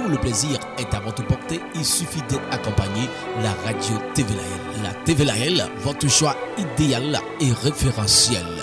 où le plaisir est à votre portée, il suffit d'être accompagné la radio TVLAL. La TVLAL, votre choix idéal et référentiel.